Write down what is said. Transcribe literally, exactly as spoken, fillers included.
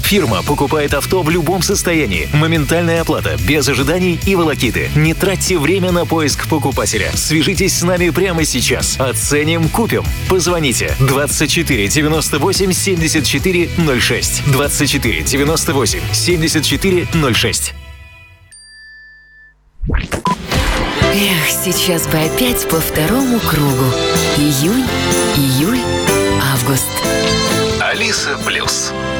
Фирма покупает авто в любом состоянии. Моментальная оплата, без ожиданий и волокиты. Не тратьте время на поиск покупателя. Свяжитесь с нами прямо сейчас. Оценим, купим. Позвоните двадцать четыре девяносто восемь семьдесят четыре ноль шесть. двадцать четыре девяносто восемь семьдесят четыре ноль шесть. Эх, сейчас бы опять по второму кругу. Июнь, июль, август. Алиса Плюс.